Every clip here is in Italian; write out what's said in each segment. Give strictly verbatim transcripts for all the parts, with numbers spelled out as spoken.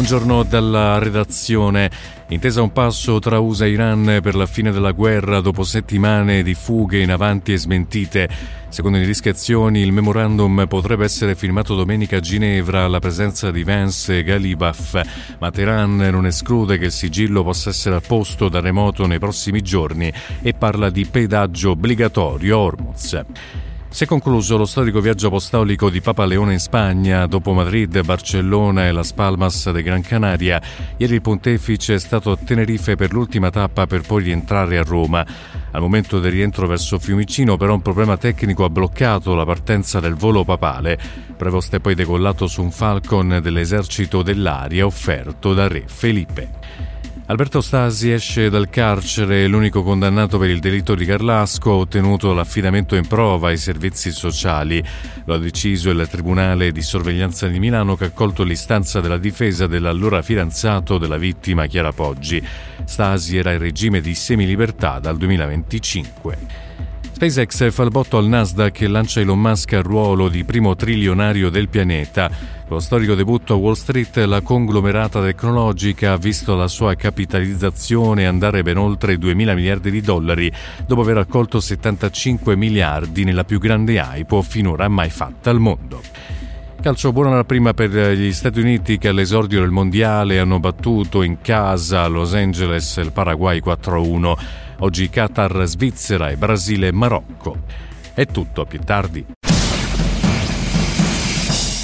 Buongiorno dalla redazione. Intesa un passo tra U S A e Iran per la fine della guerra dopo settimane di fughe in avanti e smentite. Secondo le indiscrezioni, il memorandum potrebbe essere firmato domenica a Ginevra alla presenza di Vance e Ghalibaf, ma Teheran non esclude che il sigillo possa essere apposto da remoto nei prossimi giorni e parla di pedaggio obbligatorio a Hormuz. Si è concluso lo storico viaggio apostolico di Papa Leone in Spagna. Dopo Madrid, Barcellona e Las Palmas de Gran Canaria, ieri il pontefice è stato a Tenerife per l'ultima tappa per poi rientrare a Roma. Al momento del rientro verso Fiumicino, però, un problema tecnico ha bloccato la partenza del volo papale. Prevost è poi decollato su un Falcon dell'esercito dell'aria offerto da re Felipe. Alberto Stasi esce dal carcere, l'unico condannato per il delitto di Carlasco ha ottenuto l'affidamento in prova ai servizi sociali. Lo ha deciso il Tribunale di Sorveglianza di Milano, che ha accolto l'istanza della difesa dell'allora fidanzato della vittima Chiara Poggi. Stasi era in regime di semilibertà dal duemilaventicinque. SpaceX fa il botto al Nasdaq e lancia Elon Musk al ruolo di primo trilionario del pianeta. Con lo storico debutto a Wall Street, la conglomerata tecnologica ha visto la sua capitalizzazione andare ben oltre i duemila miliardi di dollari, dopo aver raccolto settantacinque miliardi nella più grande I P O finora mai fatta al mondo. Calcio, buona la prima per gli Stati Uniti, che all'esordio del mondiale hanno battuto in casa a Los Angeles il Paraguay quattro a uno. Oggi Qatar, Svizzera e Brasile e Marocco. È tutto, più tardi.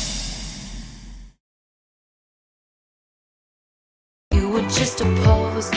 You were just a pose,